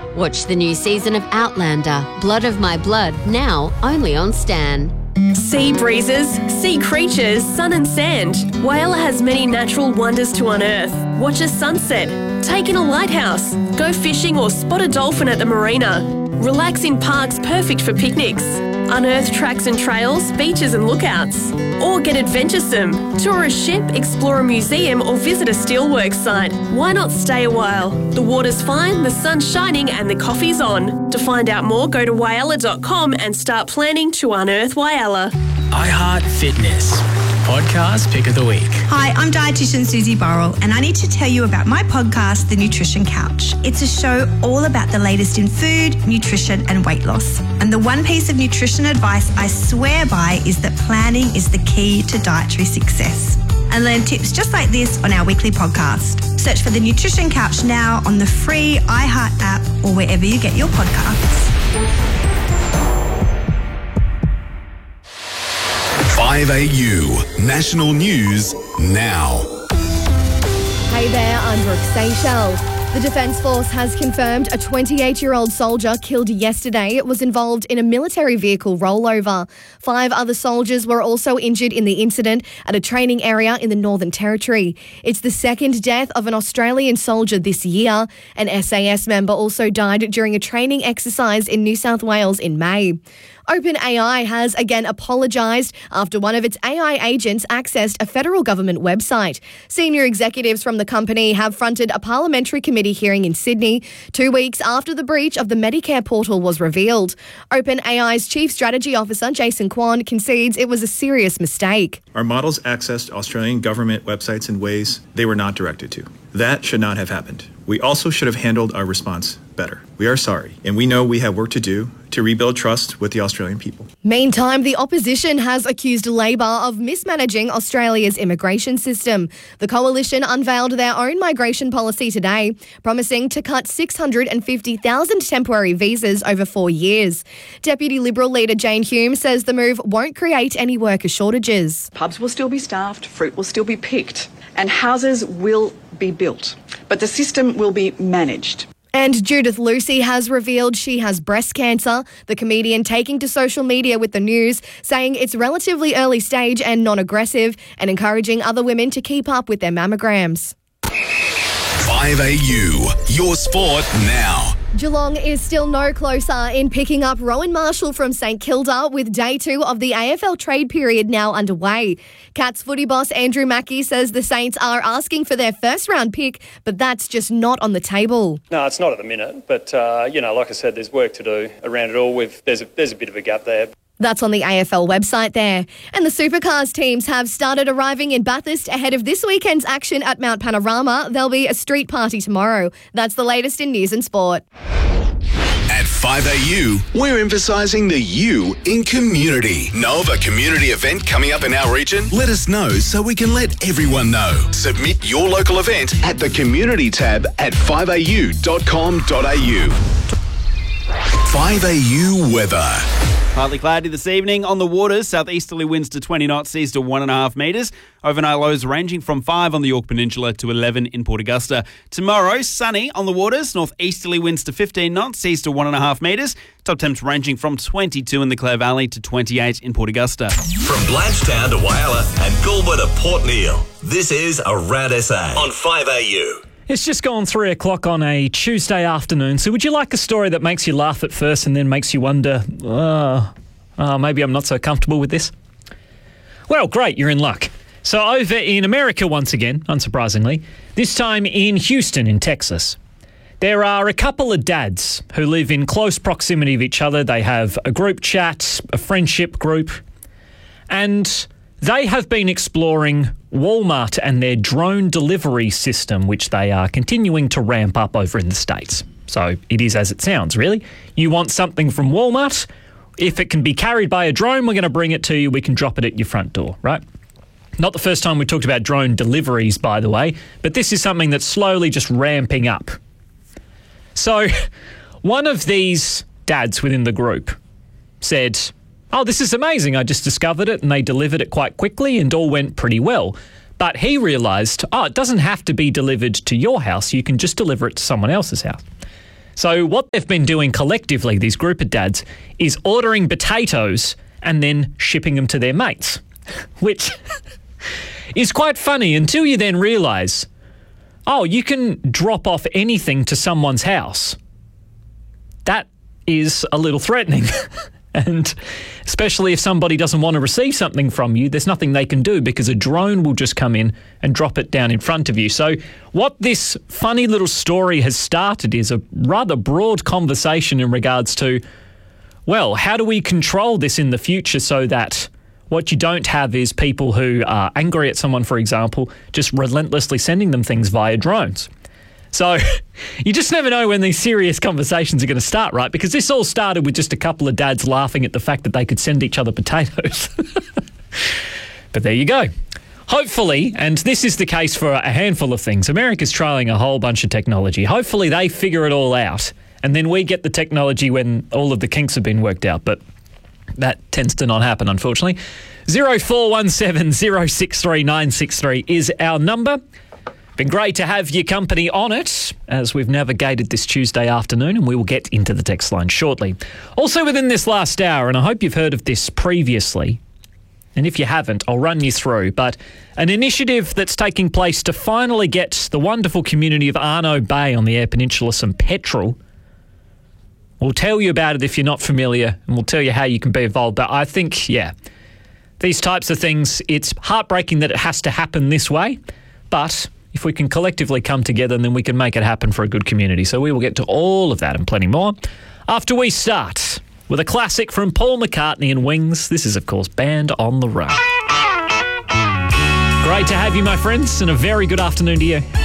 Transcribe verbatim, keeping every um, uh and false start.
Watch the new season of Outlander, Blood of My Blood, now only on Stan. Sea breezes, sea creatures, sun and sand. Whyalla has many natural wonders to unearth. Watch a sunset, take in a lighthouse, go fishing or spot a dolphin at the marina. Relax in parks perfect for picnics. Unearth tracks and trails, beaches and lookouts. Or get adventuresome. Tour a ship, explore a museum or visit a steelworks site. Why not stay a while? The water's fine, the sun's shining and the coffee's on. To find out more, go to whyalla dot com and start planning to unearth Whyalla. iHeart Fitness. Podcast Pick of the Week. Hi, I'm dietitian Susie Burrell and I need to tell you about my podcast, The Nutrition Couch. It's a show all about the latest in food, nutrition and weight loss. And the one piece of nutrition advice I swear by is that planning is the key to dietary success. And learn tips just like this on our weekly podcast. Search for The Nutrition Couch now on the free iHeart app or wherever you get your podcasts. five A U National News now. Hey there, I'm Brooke Seychelles. The Defence Force has confirmed a twenty-eight-year-old soldier killed yesterday was involved in a military vehicle rollover. Five other soldiers were also injured in the incident at a training area in the Northern Territory. It's the second death of an Australian soldier this year. An S A S member also died during a training exercise in New South Wales in May. OpenAI has again apologised after one of its A I agents accessed a federal government website. Senior executives from the company have fronted a parliamentary committee hearing in Sydney, two weeks after the breach of the Medicare portal was revealed. OpenAI's Chief Strategy Officer, Jason Kwan, concedes it was a serious mistake. Our models accessed Australian government websites in ways they were not directed to. That should not have happened. We also should have handled our response better. We are sorry, and we know we have work to do to rebuild trust with the Australian people. Meantime, the opposition has accused Labor of mismanaging Australia's immigration system. The coalition unveiled their own migration policy today, promising to cut six hundred fifty thousand temporary visas over four years. Deputy Liberal leader Jane Hume says the move won't create any worker shortages. Pubs will still be staffed, fruit will still be picked, and houses will be built. But the system will be managed. And Judith Lucy has revealed she has breast cancer, the comedian taking to social media with the news, saying it's relatively early stage and non-aggressive and encouraging other women to keep up with their mammograms. five A U, your sport now. Geelong is still no closer in picking up Rowan Marshall from St Kilda with day two of the A F L trade period now underway. Cats footy boss Andrew Mackie says the Saints are asking for their first round pick, but that's just not on the table. No, it's not at the minute, but, uh, you know, like I said, there's work to do around it all. With There's a, there's a bit of a gap there. That's on the A F L website there. And the Supercars teams have started arriving in Bathurst ahead of this weekend's action at Mount Panorama. There'll be a street party tomorrow. That's the latest in news and sport. At five A U, we're emphasising the U in community. Know of a community event coming up in our region? Let us know so we can let everyone know. Submit your local event at the community tab at five A U dot com dot A U. five A U weather. Partly cloudy this evening on the waters. Southeasterly winds to twenty knots, seas to one and a half metres. Overnight lows ranging from five on the Yorke Peninsula to eleven in Port Augusta. Tomorrow, sunny on the waters. Northeasterly winds to fifteen knots, seas to one and a half metres. Top temps ranging from twenty-two in the Clare Valley to twenty-eight in Port Augusta. From Blanchetown to Whyalla and Goulburn to Port Neale, this is Around S A on five A U. It's just gone three o'clock on a Tuesday afternoon, so would you like a story that makes you laugh at first and then makes you wonder, oh, oh, maybe I'm not so comfortable with this? Well, great, you're in luck. So over in America once again, unsurprisingly, this time in Houston in Texas, there are a couple of dads who live in close proximity of each other. They have a group chat, a friendship group, and they have been exploring Walmart and their drone delivery system, which they are continuing to ramp up over in the States. So it is as it sounds, really. You want something from Walmart, if it can be carried by a drone, we're going to bring it to you. We can drop it at your front door, right? Not the first time we talked about drone deliveries, by the way, but this is something that's slowly just ramping up. So one of these dads within the group said, oh, this is amazing. I just discovered it and they delivered it quite quickly and all went pretty well. But he realised, oh, it doesn't have to be delivered to your house. You can just deliver it to someone else's house. So what they've been doing collectively, these group of dads, is ordering potatoes and then shipping them to their mates, which is quite funny until you then realise, oh, you can drop off anything to someone's house. That is a little threatening. And especially if somebody doesn't want to receive something from you, there's nothing they can do because a drone will just come in and drop it down in front of you. So what this funny little story has started is a rather broad conversation in regards to, well, how do we control this in the future so that what you don't have is people who are angry at someone, for example, just relentlessly sending them things via drones. So you just never know when these serious conversations are going to start, right? Because this all started with just a couple of dads laughing at the fact that they could send each other potatoes. But there you go. Hopefully, and this is the case for a handful of things, America's trialling a whole bunch of technology. Hopefully they figure it all out and then we get the technology when all of the kinks have been worked out. But that tends to not happen, unfortunately. zero four one seven zero six three nine six three is our number. Been great to have your company on it as we've navigated this Tuesday afternoon, and we will get into the text line shortly. Also within this last hour, and I hope you've heard of this previously, and if you haven't, I'll run you through, but an initiative that's taking place to finally get the wonderful community of Arno Bay on the Eyre Peninsula some petrol. We'll tell you about it if you're not familiar, and we'll tell you how you can be involved. But I think, yeah, these types of things, it's heartbreaking that it has to happen this way, but if we can collectively come together, then we can make it happen for a good community. So we will get to all of that and plenty more after we start with a classic from Paul McCartney and Wings. This is, of course, Band on the Run. Great to have you, my friends, and a very good afternoon to you.